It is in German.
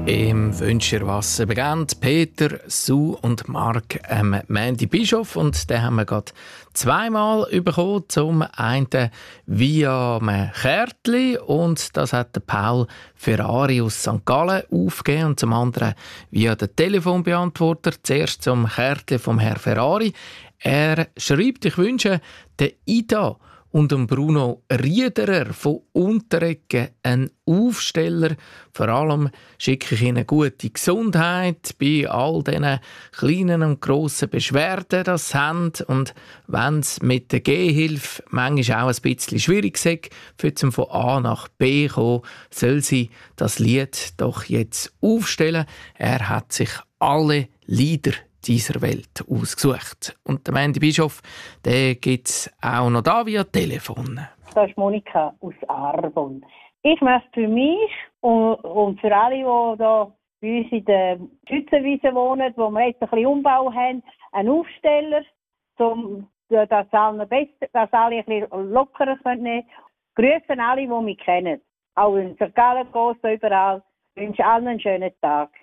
Im Wünscherwasser begann Peter, Sue und Mark Mandy Bischof, und den haben wir gerade zweimal bekommen. Zum einen via einem Kärtchen, und das hat der Paul Ferrari aus St. Gallen aufgegeben, und zum anderen via den Telefonbeantworter. Zuerst zum Kärtchen vom Herrn Ferrari. Er schreibt: Ich wünsche der Ida und dem Bruno Riederer von Untereggen einen Aufsteller. Vor allem schicke ich ihnen gute Gesundheit bei all diesen kleinen und grossen Beschwerden, die sie haben. Und wenn es mit der Gehhilfe manchmal auch ein bisschen schwierig ist, für zum von A nach B kommen, soll sie das Lied doch jetzt aufstellen. Er hat sich alle Lieder dieser Welt ausgesucht. Und der Mandy Bischof, der gibt es auch noch da via Telefon. Das ist Monika aus Arbon. Ich möchte für mich und für alle, die hier bei uns in der Schützenwiese wohnen, wo wir jetzt ein bisschen Umbau haben, einen Aufsteller, dass alle ein bisschen lockerer nehmen können. Grüßen alle, die mich kennen. Auch in St. Gallen, überall. Ich wünsche allen einen schönen Tag.